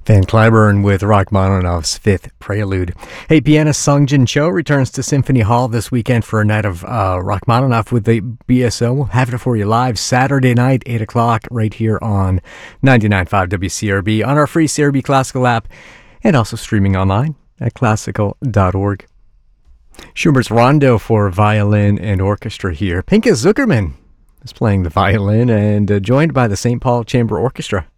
Van Cliburn with Rachmaninoff's Fifth Prelude. Hey, pianist Sung Jin Cho returns to Symphony Hall this weekend for a night of Rachmaninoff with the BSO. We'll have it for you live Saturday night, 8 o'clock, right here on 99.5 WCRB, on our free CRB Classical app, and also streaming online at classical.org. Schubert's Rondo for violin and orchestra here. Pinka Zuckerman is playing the violin and joined by the St. Paul Chamber Orchestra.